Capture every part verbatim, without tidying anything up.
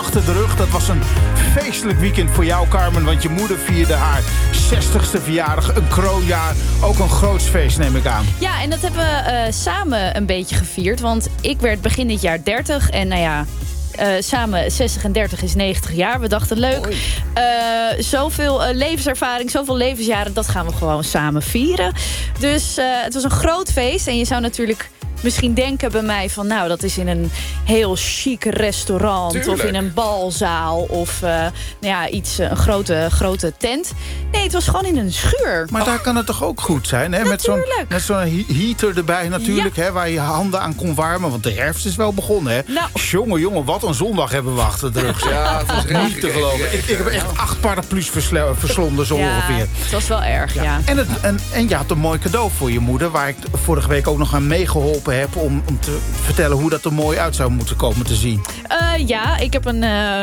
achter de rug. Dat was een feestelijk weekend voor jou, Carmen. Want je moeder vierde haar zestigste verjaardag. Een kroonjaar. Ook een groots feest, neem ik aan. Ja, en dat hebben we uh, samen een beetje gevierd. Want ik werd begin dit jaar dertig. En nou ja... Uh, samen zestig en dertig is negentig jaar. We dachten leuk, uh, zoveel uh, levenservaring, zoveel levensjaren, dat gaan we gewoon samen vieren. Dus uh, het was een groot feest. En je zou natuurlijk misschien denken bij mij van... nou, dat is in een heel chic restaurant. Tuurlijk. Of in een balzaal. Of uh, nou ja, iets, een grote, grote tent. Nee, het was gewoon in een schuur. Maar daar kan het toch ook goed zijn, hè? Met zo'n, met zo'n heater erbij natuurlijk, ja. hè? Waar je handen aan kon warmen. Want de herfst is wel begonnen, hè? Nou. Jongen, jongen, wat een zondag hebben we achter de rug. Ja, het is niet te geloven. Ik, ik heb echt acht paraplu's versle- verslonden, zo ja, ongeveer. Het was wel erg, ja. ja. En, het, en, en je had een mooi cadeau voor je moeder... waar ik vorige week ook nog aan meegeholpen heb... om, om te vertellen hoe dat er mooi uit zou moeten komen te zien. Uh, ja, ik heb een, uh,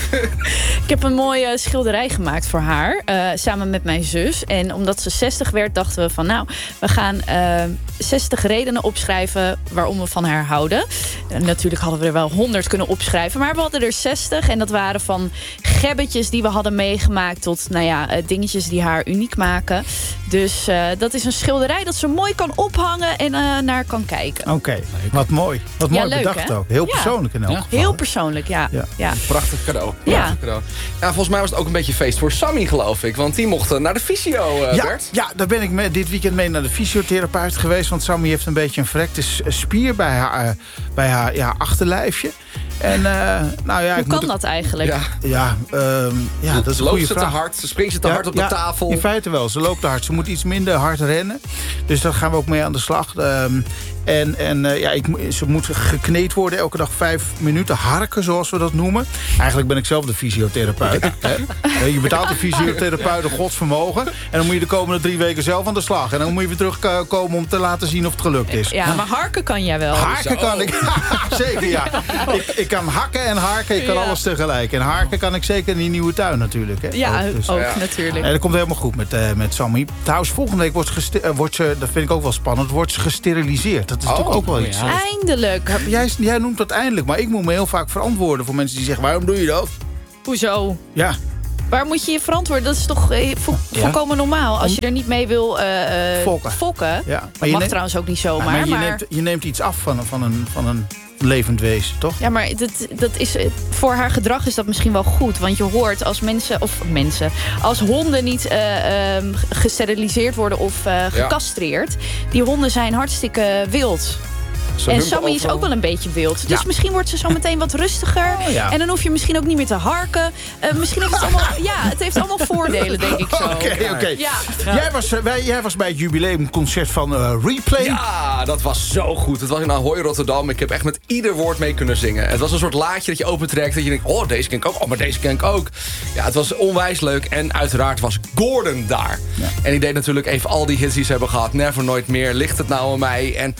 ik heb een mooie schilderij gemaakt voor haar. Uh, samen met mijn zus. En omdat ze zestig werd, dachten we van... nou, we gaan uh, zestig redenen opschrijven waarom we van haar houden. Uh, natuurlijk hadden we er wel honderd kunnen opschrijven. Maar we hadden er zestig. En dat waren van gebbetjes die we hadden meegemaakt... tot nou ja, uh, dingetjes die haar uniek maken. Dus uh, dat is een schilderij dat ze mooi kan ophangen en uh, naar kan kijken. Oké, okay. Wat mooi. Wat mooi ja, leuk, bedacht hè? Ook. Heel ja. persoonlijk in elk ja. geval. Heel persoonlijk, ja. ja. ja. Prachtig cadeau. Prachtig ja. cadeau. Ja, volgens mij was het ook een beetje feest voor Sammy, geloof ik. Want die mocht naar de fysio, uh, ja, Bert. Ja, daar ben ik mee, dit weekend mee naar de fysiotherapeut geweest. Want Sammy heeft een beetje een verrekte spier bij haar, uh, bij haar ja, achterlijfje. En, uh, nou ja, Hoe ik kan moet dat eigenlijk? Ja, ja, um, ja dat is een goede vraag. Loopt ze te hard? Ze springt ze te ja, hard op de ja, tafel? In feite wel. Ze loopt te hard. Ze moet iets minder hard rennen. Dus daar gaan we ook mee aan de slag. Um, en en uh, ja, ik, ze moet gekneed worden elke dag vijf minuten. Harken, zoals we dat noemen. Eigenlijk ben ik zelf de fysiotherapeut. Ja. Hè? Je betaalt de fysiotherapeut een godsvermogen. En dan moet je de komende drie weken zelf aan de slag. En dan moet je weer terugkomen om te laten zien of het gelukt is. Ja, maar harken kan jij wel. Harken kan ik. Zeker, ja. Ik, ik kan hakken en harken. Ik kan ja. alles tegelijk. En harken kan ik zeker in die nieuwe tuin natuurlijk. Hè? Ja, ook, dus, ook ja. natuurlijk. En dat komt helemaal goed met, uh, met Sammy. Trouwens, volgende week wordt, geste- uh, wordt ze, dat vind ik ook wel spannend, wordt ze gesteriliseerd. Dat is oh, natuurlijk ook wel iets. Ja. Eindelijk. Jij, jij noemt dat eindelijk, maar ik moet me heel vaak verantwoorden voor mensen die zeggen, waarom doe je dat? Hoezo? Ja. Waar moet je je verantwoorden? Dat is toch eh, vo- ja. volkomen normaal. Als je er niet mee wil uh, fokken. fokken. Ja. Maar dat mag neemt, trouwens ook niet zomaar. Maar, maar, je, maar... Neemt, je neemt iets af van, van, een, van een levend wezen, toch? Ja, maar dat, dat is, voor haar gedrag is dat misschien wel goed. Want je hoort als mensen, of mensen, als honden niet uh, um, gesteriliseerd worden of uh, gecastreerd. Ja. Die honden zijn hartstikke wild. Zo en Sammy is ook wel een beetje wild. Dus ja. misschien wordt ze zo meteen wat rustiger. Oh, ja. En dan hoef je misschien ook niet meer te harken. Uh, misschien heeft het allemaal, ja, het heeft allemaal voordelen, denk ik zo. Oké, okay, oké. Okay. Ja. Jij, was, uh, jij was bij het jubileumconcert van uh, Replay. Ja, dat was zo goed. Het was in Ahoy, Rotterdam. Ik heb echt met ieder woord mee kunnen zingen. Het was een soort laadje dat je opentrekt. Dat je denkt, oh, deze ken ik ook. Oh, maar deze ken ik ook. Ja, het was onwijs leuk. En uiteraard was Gordon daar. Ja. En die deed natuurlijk even al die hits die ze hebben gehad. Never, nooit meer. Ligt het nou aan mij? En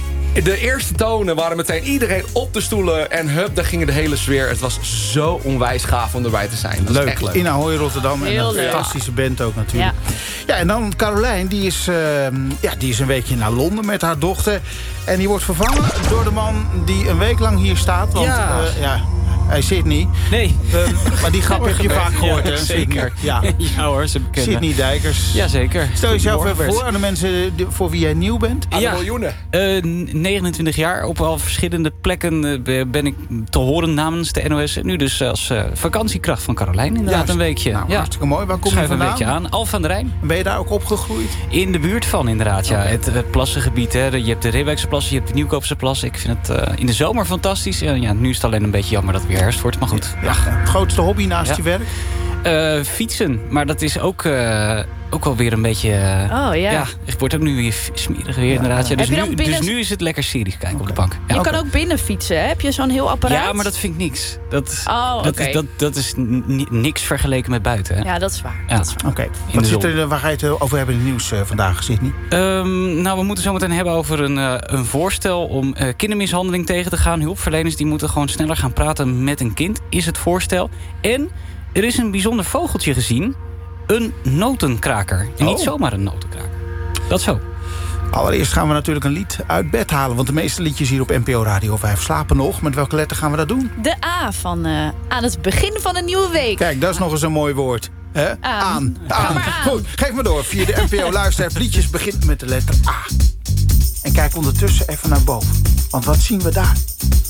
de eerste tonen waren meteen iedereen op de stoelen. En hup, daar ging de hele sfeer. Het was zo onwijs gaaf om erbij te zijn. Dat leuk. Echt leuk. In Ahoy, Rotterdam. Heel en een leuk. Fantastische band ook natuurlijk. Ja, ja en dan Carolijn. Die is, uh, ja, die is een weekje naar Londen met haar dochter. En die wordt vervangen door de man die een week lang hier staat. Want ja, uh, ja hij zit niet. Nee. Uh, maar die grap heb je vaak gehoord, ja, hè? Zeker. Ja, ja hoor, ze bekennen. Sidney Dijkers. Jazeker. Stel jezelf even voor aan de mensen voor wie jij nieuw bent. Aan de ja. miljoenen. Uh, negenentwintig jaar. Op al verschillende plekken uh, ben ik te horen namens de N O S. Nu dus als uh, vakantiekracht van Carolijn inderdaad ja, een weekje. Nou, ja. Hartstikke mooi. Waar kom je Schuif vandaan? een beetje aan. Alphen aan de Rijn. Ben je daar ook opgegroeid? In de buurt van inderdaad, ja. Okay. Het, het plassengebied. Hè. Je hebt de Reewijkse plassen, je hebt de Nieuwkoopse plassen. Ik vind het uh, in de zomer fantastisch. Ja, ja, nu is het alleen een beetje jammer dat het weer herfst wordt. Maar goed. Ja. Het grootste hobby naast ja. je werk? Uh, fietsen. Maar dat is ook, uh, ook wel weer een beetje... Uh, oh ja. ja. Het wordt ook nu weer smerig weer inderdaad. Ja, dus, nu, binnen... dus nu is het lekker series kijken okay. op de bank. Ja, je okay. kan ook binnen fietsen, hè? Heb je zo'n heel apparaat? Ja, maar dat vind ik niks. Dat, oh, dat, okay. is, dat, dat is n- niks vergeleken met buiten. Hè? Ja, dat is waar. Ja. Dat is waar. Oké. Okay. Zit er, waar ga je het over hebben in het nieuws uh, vandaag, Sidney? Um, nou, we moeten zo meteen hebben over een, uh, een voorstel om uh, kindermishandeling tegen te gaan. Hulpverleners die moeten gewoon sneller gaan praten met een kind, is het voorstel. En er is een bijzonder vogeltje gezien. Een notenkraker. En niet oh. zomaar een notenkraker. Dat zo. Allereerst gaan we natuurlijk een lied uit bed halen. Want de meeste liedjes hier op N P O Radio vijf slapen nog. Met welke letter gaan we dat doen? De A van uh, aan het begin van een nieuwe week. Kijk, dat is nog eens een mooi woord. He? Aan. Aan. Aan. Maar aan. Goed, geef me door. Via de N P O-luisteraar. Liedjes begint met de letter A. En kijk ondertussen even naar boven. Want wat zien we daar?